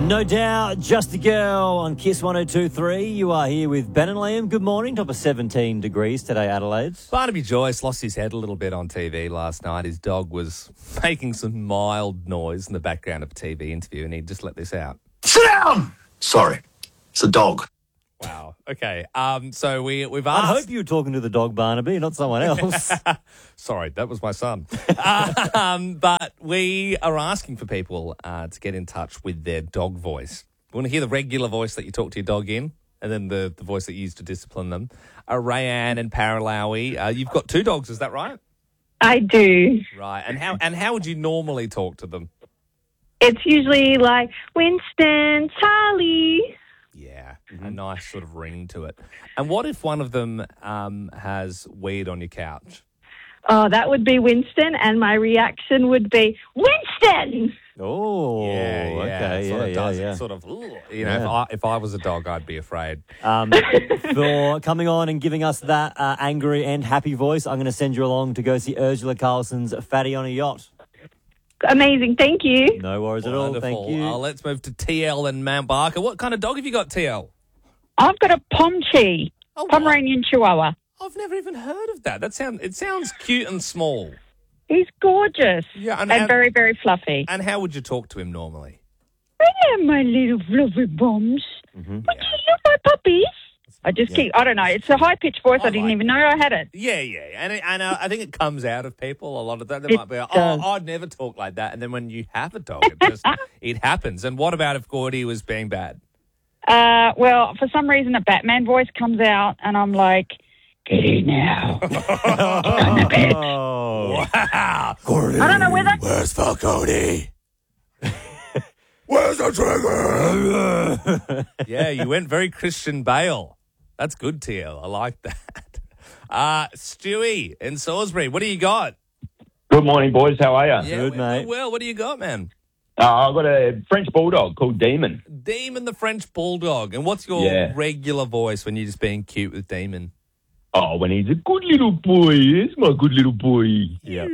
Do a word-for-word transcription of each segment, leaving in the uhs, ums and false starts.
No doubt, Just a Girl on Kiss one oh two point three. You are here with Ben and Liam. Good morning. Top of seventeen degrees today, Adelaide. Barnaby Joyce lost his head a little bit on T V last night. His dog was making some mild noise in the background of a T V interview, and he just let this out. Sit down! Sorry, it's a dog. Wow. Okay. Um. So we we've I asked. hope you were talking to the dog, Barnaby, not someone else. Sorry, that was my son. um, but we are asking for people uh, to get in touch with their dog voice. We want to hear the regular voice that you talk to your dog in, and then the, the voice that you use to discipline them. Uh, Rayanne and Paralawi, uh, you've got two dogs, is that right? I do. Right. And how and how would you normally talk to them? It's usually like, Winston, Charlie. Yeah, a nice sort of ring to it. And what if one of them um, has weed on your couch? Oh, that would be Winston, and my reaction would be, Winston! Oh, Yeah, yeah, okay, it yeah, sort of yeah, does. yeah. It sort of, ooh, you know, Yeah. if I if I was a dog, I'd be afraid. Um, for coming on and giving us that uh, angry and happy voice, I'm going to send you along to go see Ursula Carlson's Fatty on a Yacht. Amazing, thank you. No worries at all. Thank Wonderful. you. Uh, let's move to T L and Mount Barker. What kind of dog have you got, T L? I've got a Pomchi, Oh, what? Pomeranian Chihuahua. I've never even heard of that. That sound it sounds cute and small. He's gorgeous Yeah, and- and, and- very, very fluffy. And how would you talk to him normally? Hello, my little fluffy bombs. Mm-hmm. Would you love my puppies? I just keep, I don't know, it's a high-pitched voice. I I didn't like even know I had it. Yeah, yeah, and it, and uh, I think it comes out of people a lot of that. They It might be like, does. oh, I'd never talk like that, and then when you have a dog, it just it happens. And what about if Gordy was being bad? Uh, well, for some reason, a Batman voice comes out, and I'm like, get in now. Go to bed. Oh, Wow, Gordy. I don't know whether... where's Falcone? Where's the trigger? Yeah, you went very Christian Bale. That's good, T L. I like that. Uh, Stewie in Salisbury, what do you got? Good morning, boys. How are you? Yeah, Good, we- mate. Well, what do you got, man? Uh, I've got a French bulldog called Demon. Demon the French Bulldog. And what's your Yeah. regular voice when you're just being cute with Demon? Oh, when he's a good little boy. He's my good little boy. Yep.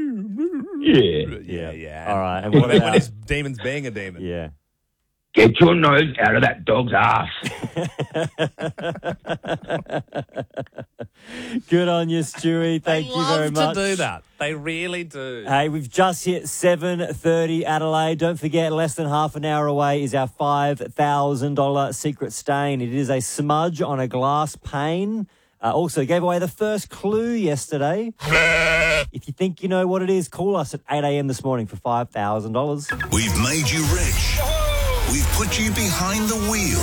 Yeah. Yeah, yeah. All right. And When, what when about? his demon's being a demon. Yeah. Get your nose out of that dog's ass. Good on you, Stewie. Thank they you love very much. to do that. They really do. Hey, we've just hit seven thirty Adelaide. Don't forget, less than half an hour away is our five thousand dollars secret stain. It is a smudge on a glass pane. Uh, also gave away the first clue yesterday. If you think you know what it is, call us at eight a.m. this morning for five thousand dollars. We've made you rich. We've put you behind the wheel.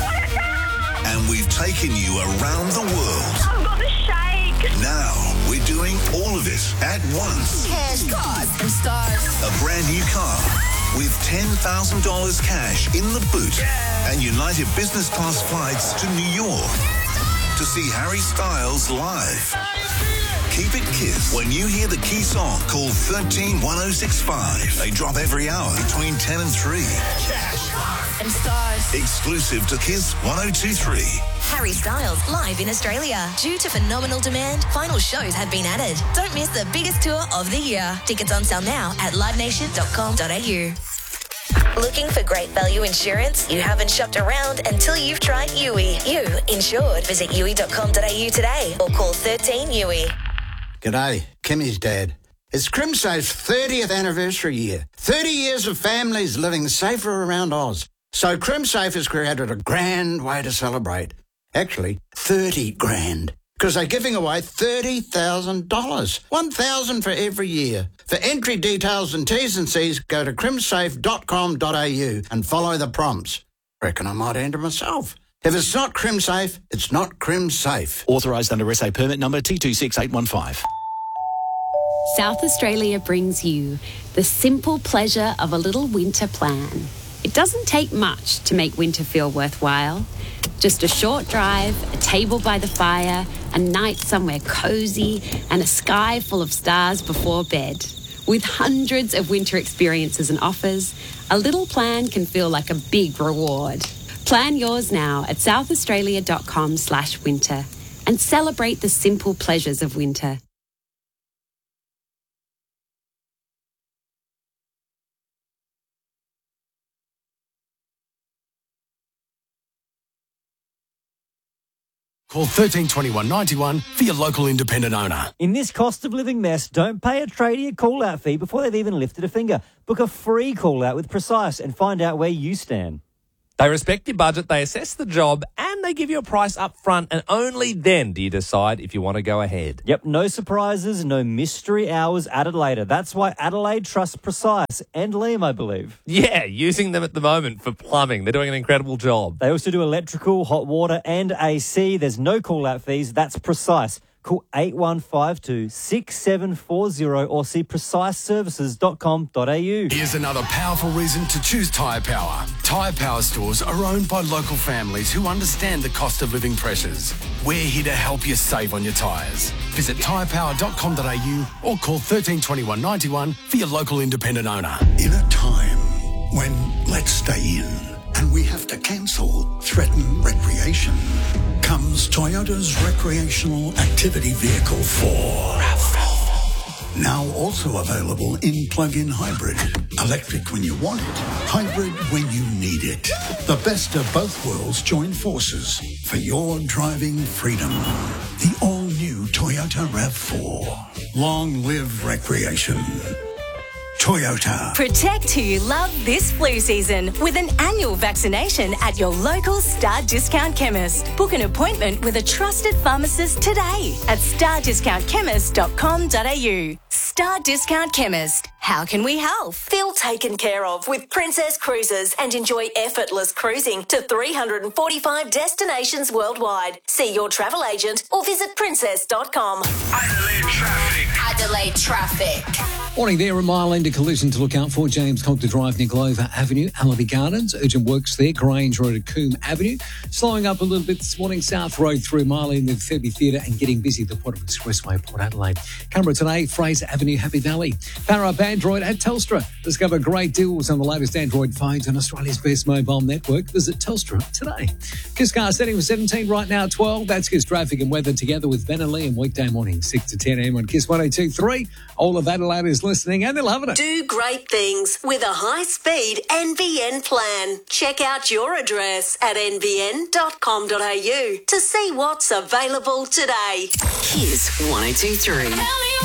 And we've taken you around the world. I've got the shake. Now we're doing all of it at once. Cash, cars, and stars. A brand new car with ten thousand dollars cash in the boot and United Business Class flights to New York to see Harry Styles live. Keep it Kiss. When you hear the key song, call one three one oh six five. They drop every hour between ten and three. And stars. Exclusive to Kiss one oh two point three. Harry Styles live in Australia. Due to phenomenal demand, final shows have been added. Don't miss the biggest tour of the year. Tickets on sale now at live nation dot com dot a u. Looking for great value insurance? You haven't shopped around until you've tried U I. You insured. Visit U I dot com dot a u today or call thirteen U I. G'day, Kimmy's dad. It's CrimSafe's thirtieth anniversary year. thirty years of families living safer around Oz. So CrimSafe has created a grand way to celebrate. Actually, thirty grand. Because they're giving away thirty thousand dollars. one thousand dollars for every year. For entry details and T's and C's, go to crimsafe dot com dot a u and follow the prompts. Reckon I might enter myself. If it's not CrimSafe, it's not CrimSafe. Authorised under S A permit number T two six eight one five. South Australia brings you the simple pleasure of a little winter plan. It doesn't take much to make winter feel worthwhile. Just a short drive, a table by the fire, a night somewhere cosy, and a sky full of stars before bed. With hundreds of winter experiences and offers, a little plan can feel like a big reward. Plan yours now at southaustralia dot com slash winter and celebrate the simple pleasures of winter. Call thirteen twenty-one ninety-one for your local independent owner. In this cost of living mess, don't pay a tradie a call-out fee before they've even lifted a finger. Book a free call-out with Precise and find out where you stand. They respect your budget, they assess the job, and they give you a price up front, and only then do you decide if you want to go ahead. Yep, no surprises, no mystery hours added later. That's why Adelaide trusts Precise and Liam, I believe. Yeah, using them at the moment for plumbing. They're doing an incredible job. They also do electrical, hot water, and A C. There's no call-out fees. That's Precise. Call eight one five two, six seven four zero or see precise services dot com dot a u. Here's another powerful reason to choose Tyre Power. Tyre Power stores are owned by local families who understand the cost of living pressures. We're here to help you save on your tyres. Visit tyre power dot com dot a u or call thirteen twenty-one ninety-one for your local independent owner. In a time when let's stay in and we have to cancel threaten recreation, comes Toyota's recreational activity vehicle four. Now also available in plug-in hybrid. Electric when you want it, hybrid when you need it. The best of both worlds join forces for your driving freedom. The all-new Toyota RAV four. Long live recreation. Toyota. Protect who you love this flu season with an annual vaccination at your local Star Discount Chemist. Book an appointment with a trusted pharmacist today at star discount chemist dot com dot a u. Star Discount Chemist. How can we help? Feel taken care of with Princess Cruises and enjoy effortless cruising to three hundred forty-five destinations worldwide. See your travel agent or visit princess dot com. Adelaide traffic. Adelaide traffic. Morning there, a mile into collision to look out for. James Coulter Drive near Glover Avenue, Allaby Gardens. Urgent works there. Grange Road at Coombe Avenue. Slowing up a little bit this morning. South Road through Mile End of Febby Theatre and getting busy at the Port Expressway, Port Adelaide. Canberra today, Fraser Avenue, Happy Valley. Power up Android at Telstra. Discover great deals on the latest Android phones on Australia's best mobile network. Visit Telstra today. Kiss Car setting for seventeen, right now twelve. That's Kiss traffic and weather together with Ben and Liam weekday morning, six to ten a.m. on Kiss one oh two point three. All of Adelaide is listening and they're loving it. Do great things with a high-speed N B N plan. Check out your address at n b n dot com dot a u to see what's available today. Kiss one oh two point three.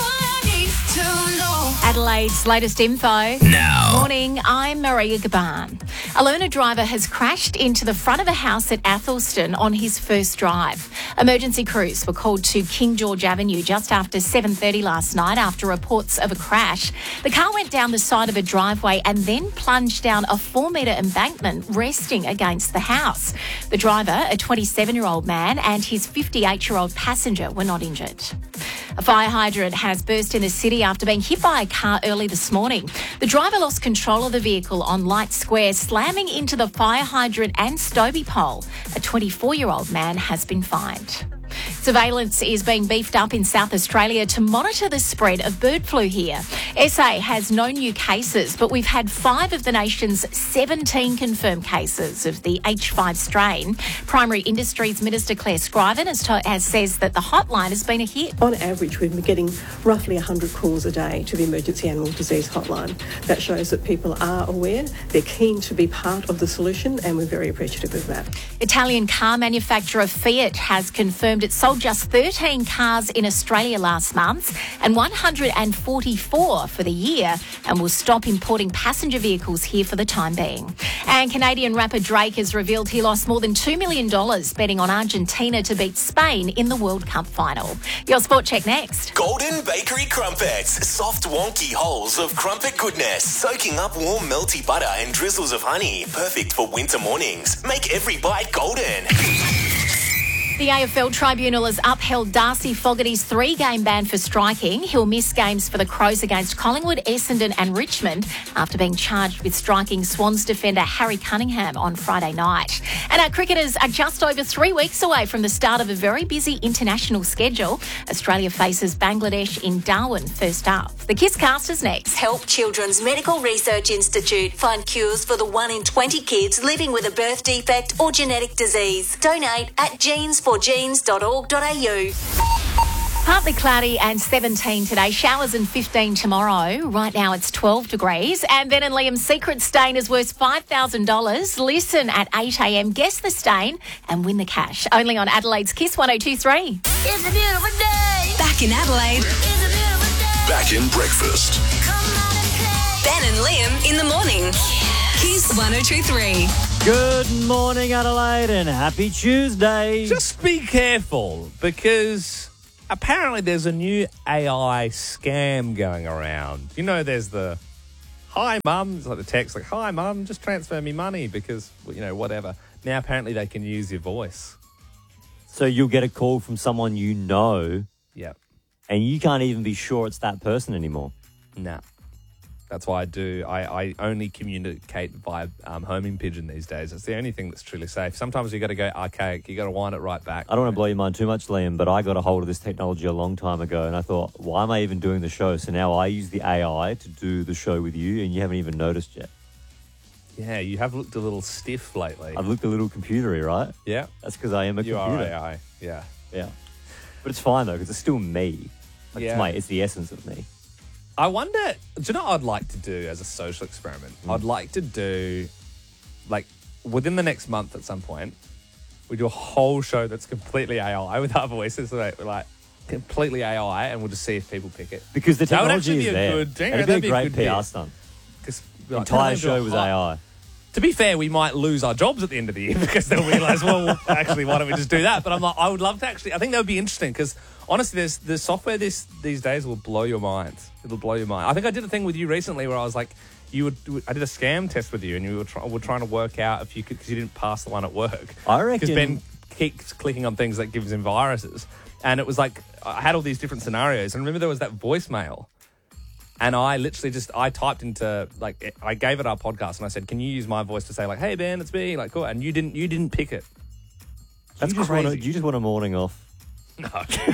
Adelaide's latest info. Now. Morning, I'm Maria Gaban. A learner driver has crashed into the front of a house at Athelston on his first drive. Emergency crews were called to King George Avenue just after seven thirty last night after reports of a crash. The car went down the side of a driveway and then plunged down a four-metre embankment resting against the house. The driver, a twenty-seven-year-old man, and his fifty-eight-year-old passenger were not injured. A fire hydrant has burst in the city after being hit by a car early this morning. The driver lost control of the vehicle on Light Square, slamming into the fire hydrant and Stobie pole. A twenty-four-year-old man has been fined. Surveillance is being beefed up in South Australia to monitor the spread of bird flu here. S A has no new cases, but we've had five of the nation's seventeen confirmed cases of the H five strain. Primary Industries Minister Claire Scriven has, to- has says that the hotline has been a hit. On average, we've been getting roughly one hundred calls a day to the Emergency Animal Disease Hotline. That shows that people are aware, they're keen to be part of the solution, and we're very appreciative of that. Italian car manufacturer Fiat has confirmed it sold just thirteen cars in Australia last month and one hundred forty-four for the year, and will stop importing passenger vehicles here for the time being. And Canadian rapper Drake has revealed he lost more than two million dollars betting on Argentina to beat Spain in the World Cup final. Your Sport Check next. Golden Bakery Crumpets. Soft, wonky holes of crumpet goodness. Soaking up warm, melty butter and drizzles of honey. Perfect for winter mornings. Make every bite golden. The A F L Tribunal has upheld Darcy Fogarty's three-game ban for striking. He'll miss games for the Crows against Collingwood, Essendon and Richmond after being charged with striking Swans defender Harry Cunningham on Friday night. And our cricketers are just over three weeks away from the start of a very busy international schedule. Australia faces Bangladesh in Darwin first up. The Kiss Cast is next. Help Children's Medical Research Institute find cures for the one in twenty kids living with a birth defect or genetic disease. Donate at genes for genes dot org dot a u. Partly cloudy and seventeen today. Showers and fifteen tomorrow. Right now it's twelve degrees. And Ben and Liam's secret stain is worth five thousand dollars. Listen at eight a.m. Guess the stain and win the cash. Only on Adelaide's Kiss one oh two three. It's a beautiful day. Back in Adelaide. It's a beautiful day. Back in breakfast. Ben and Liam in the morning. Kiss one oh two three. Good morning, Adelaide, and happy Tuesday. Just be careful because apparently there's a new A I scam going around. You know, there's the, hi, mum. It's like the text, like, hi, mum, just transfer me money because, you know, whatever. Now, apparently they can use your voice. So you'll get a call from someone you know. Yep. And you can't even be sure it's that person anymore. No. That's why I do. I, I only communicate via um, homing pigeon these days. It's the only thing that's truly safe. Sometimes you got to go archaic. You got to wind it right back. I don't want to blow your mind too much, Liam, but I got a hold of this technology a long time ago, and I thought, why am I even doing the show? So now I use the A I to do the show with you, and you haven't even noticed yet. Yeah, you have looked a little stiff lately. I've looked a little computery, right? Yeah. That's because I am a you computer. You are A I, yeah. Yeah. But it's fine, though, because it's still me. Like, Yeah. it's, my, it's the essence of me. I wonder, do you know what I'd like to do as a social experiment? Mm. I'd like to do, like, within the next month at some point, we do a whole show that's completely A I with our voices, like, like completely A I, and we'll just see if people pick it. Because the That would technology actually is be a there. good- do you know, It'd be a that'd be a great good P R bit. stunt. 'Cause, The like, entire turn it into a show was hot- A I. To be fair, we might lose our jobs at the end of the year because they'll realise, well, actually, why don't we just do that? But I'm like, I would love to actually, I think that would be interesting because honestly, there's the software this these days will blow your mind. It'll blow your mind. I think I did a thing with you recently where I was like, you would, I did a scam test with you and you were, try, were trying to work out if you could, because you didn't pass the one at work. I reckon. Because Ben keeps clicking on things that gives him viruses. And it was like, I had all these different scenarios. And remember there was that voicemail. And I literally just, I typed into, like, I gave it our podcast and I said, can you use my voice to say, like, hey, Ben, it's me, like, cool. And you didn't, you didn't pick it. That's you just crazy. want You just want a morning off. No.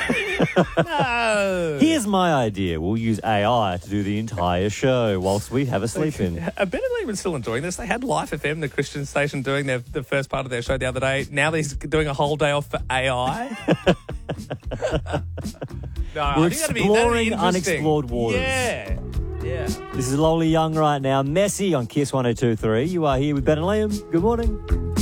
no. Here's my idea. We'll use A I to do the entire show whilst we have a sleep in. Are Ben and Liam still enjoying this? They had Life F M, the Christian station, doing their, the first part of their show the other day. Now they're doing a whole day off for A I. No, We're I think that'd be, that'd be exploring interesting. unexplored waters. Yeah. Yeah. This is Lolly Young right now. Messy on Kiss one oh two three. You are here with Ben and Liam. Good morning.